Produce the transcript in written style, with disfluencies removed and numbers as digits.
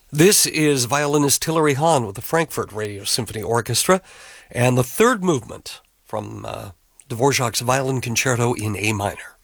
This is violinist Hilary Hahn with the Frankfurt Radio Symphony Orchestra, and the third movement from Dvorak's Violin Concerto in A minor.